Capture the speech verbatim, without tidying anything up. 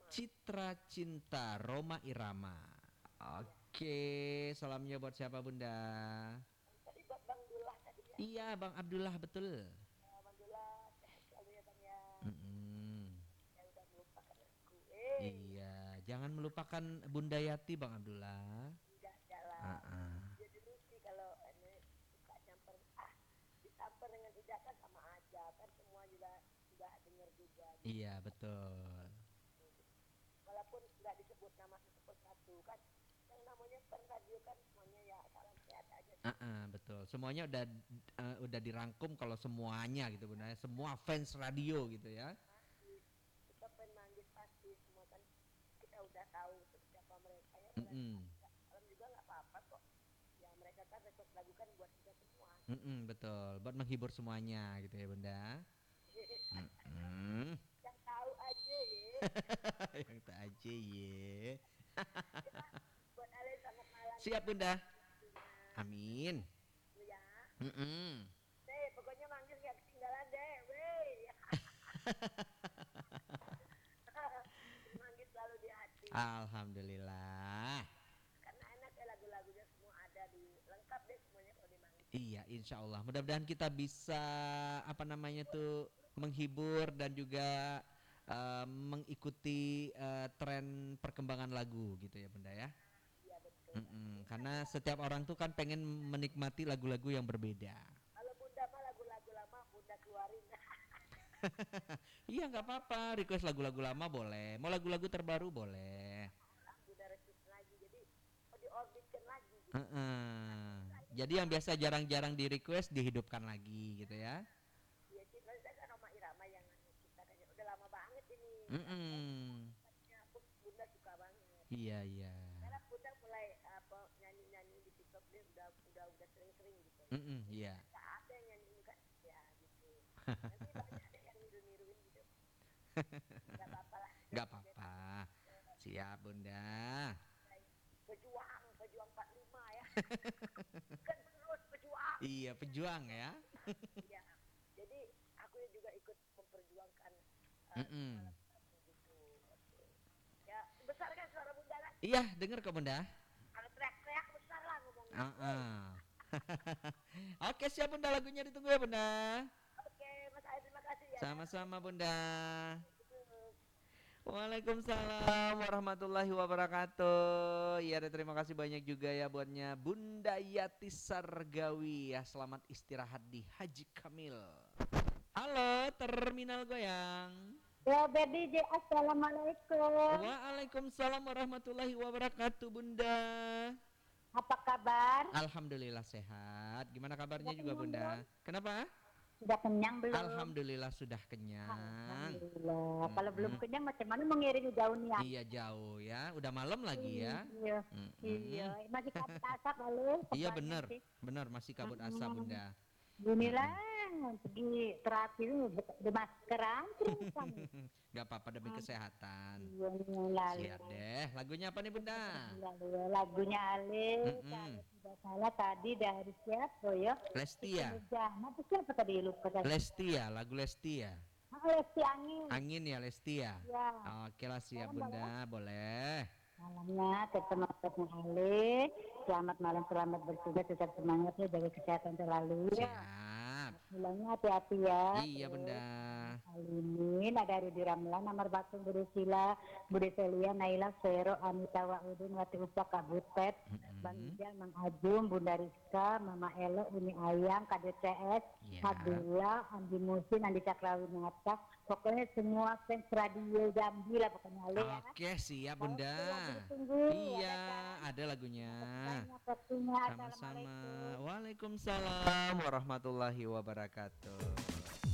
Citra Cinta Roma Irama. Oke, salamnya buat siapa Bunda? Tadi buat Bang Dullah tadi ya. Iya, Bang Abdullah betul. Ya, Bang Dullah sehat selalu ya Bang ya. Mm-mm. Ya udah melupakan aku. Eh, Iya, jangan melupakan Bunda Yati Bang Abdullah. tidak jalan. Uh-uh. Dia dulu sih kalau ini suka nyamper ah disamper dengan tidak kan sama aja kan semua juga sudah dengar juga gitu. Iya, betul. Walaupun nggak disebut nama satu satu kan yang namanya per radio kan semuanya ya salam sehat aja sih. Uh-uh, betul. Semuanya udah uh, udah dirangkum kalau semuanya gitu Bunda. Semua fans radio gitu ya. Masih kita pengen manggil pasti semua kan kita udah tahu siapa mereka ya berarti Mm-mm. salam juga nggak apa-apa kok. Ya mereka kan request lagu kan buat kita semua. Mm-mm, betul. Buat menghibur semuanya gitu ya Bunda. Mm-mm. Yang tahu aja ya. Yang tak aja ye. Ya, buat Ale selamat malam. Siap Bunda. Waktunya. Amin. Lu ya. Mm-mm. Deh, pokoknya manggil nggak ketinggalan deh, wey. Manggil selalu di hati. Alhamdulillah. Karena enak ya lagu-lagunya semua ada di lengkap deh semuanya kalau dimanggil. Iya, insya Allah. Mudah-mudahan kita bisa apa namanya tuh menghibur dan juga uh, mengikuti uh, tren perkembangan lagu gitu ya Bunda ya. Iya betul. Mm-mm. Karena setiap orang tuh kan pengen menikmati lagu-lagu yang berbeda. Kalau Bunda mah lagu-lagu lama Bunda keluarin. Iya nggak apa-apa, request lagu-lagu lama boleh, mau lagu-lagu terbaru boleh. Orang Bunda request lagi, jadi mau diorbitkan lagi gitu. Uh-uh. Jadi yang biasa jarang-jarang di request dihidupkan lagi gitu ya. Iya sih, kalau saya kan Roma Irama yang anu kita kan udah lama banget ini. Mm-mm. Lagunya aku Bunda suka banget. Iya iya. Karena Bunda mulai apa nyanyi-nyanyi di TikTok dia udah udah udah sering-sering gitu. Mm-mm, iya. Gak ada yang nyanyiin kan ya gitu. Nanti banyak ada yang niru-niruin gitu. Gak apa-apa lah. Gak apa-apa. Siap Bunda. Pejuang, pejuang empat puluh lima ya. Kan terus pejuang. Iya pejuang ya. Iya. Jadi aku juga ikut memperjuangkan uh, Mm-mm. lagu gitu. Oke. Ya besar kan suara Bunda kan? Iya dengar kok Bunda. Kalau teriak-teriak besar lah ngomongnya. Uh-uh. Oke siap Bunda, lagunya ditunggu ya Bunda. Oke, Mas Adi terima kasih ya. Sama-sama Bunda. Hmm. Waalaikumsalam warahmatullahi wabarakatuh. Iya, terima kasih banyak juga ya buatnya Bunda Yati Sargawi ya. Selamat istirahat di Haji Kamil. Halo, Terminal Goyang. Ya, Bedi J, Assalamualaikum. Waalaikumsalam warahmatullahi wabarakatuh, Bunda. Apa kabar? Alhamdulillah sehat. Gimana kabarnya Sudah juga, kenyang Bunda? belum? Kenapa? Sudah kenyang belum? Alhamdulillah sudah kenyang. Alhamdulillah. Mm-mm. Kalau belum kenyang macam mana mengiringi jauh nih ya? Iya jauh ya. Udah malam lagi ya. Iya. Mm-mm. Iya, masih kabut asap lalu. Iya Kebanyakan benar, sih. benar masih kabut asap Mm-mm. Bunda. Inilah Mm-mm. pergi terapi lu di maskeran terus kan. Gak apa-apa demi kesehatan. Iya, lalu. Siap deh. Lagunya apa nih Bunda? Lalu lagunya Ale, Mm-mm. kalau tidak salah tadi dari siapa ya? Lesti ya? Nah, itu siapa tadi lupa tadi? Lesti ya, lagu Lesti ya. Ah, Lesti Angin. Angin ya Lesti ya. Ya. Oke lah siap Salam, Bunda, boleh. Malamnya ke teman-teman Ale. Selamat malam, selamat bertugas, tetap semangat ya, jaga kesehatan selalu ya. Siap. Pulangnya hati-hati ya. Iya Bunda. Alimin, ada Rudi Ramlan, Amar Bakung, Budi Sila, Budi Selia, Naila, Vero, Anita, Wa'udin, Wati Upa, Kabutet, Mm-mm. Bang Ijal, Mang Ajum, Bunda Rizka, Mama Elo, Uni Ayang, K D C S, Ya. Abdullah, Andi Musin, Andi Cakrawinata, pokoknya semua fans radio Jambi lah pokoknya Ale ya. Oke siap Kalau Bunda. lagu ditunggu, Iya ada kan? ada lagunya. Banyak waktunya. Sama-sama. Assalamualaikum. Waalaikumsalam warahmatullahi wabarakatuh.